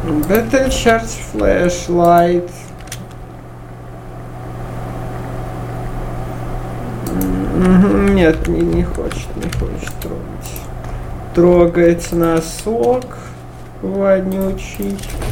Battle Charge Flashlight. Нет, не хочет трогать. Трогать носок вонючий.